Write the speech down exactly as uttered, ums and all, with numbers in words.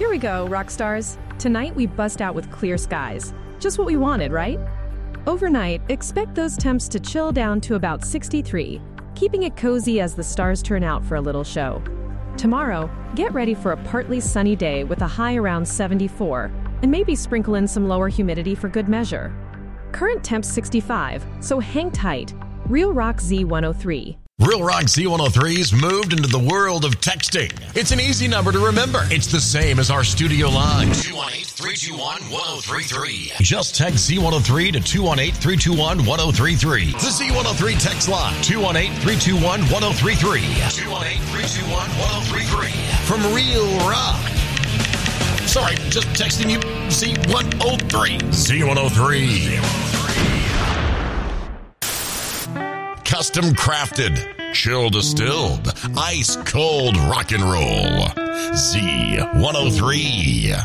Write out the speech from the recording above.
Here we go, rock stars. Tonight we bust out with clear skies. Just what we wanted, right? Overnight, expect those temps to chill down to about sixty-three, keeping it cozy as the stars turn out for a little show. Tomorrow, get ready for a partly sunny day with a high around seventy-four, and maybe sprinkle in some lower humidity for good measure. Current temp sixty-five, so hang tight. Real Rock Z one oh three. Real Rock Z one oh three's moved into the world of texting. It's an easy number to remember. It's the same as our studio line. two one eight, three two one, one oh three three. Just text Z one oh three to two one eight, three two one, one oh three three. The Z one oh three text line. two one eight, three two one, one oh three three. two one eight, three two one, one oh three three. From Real Rock. Sorry, just texting you Z one oh three. Z one oh three. Custom crafted, chill distilled, ice cold rock and roll. Z one oh three.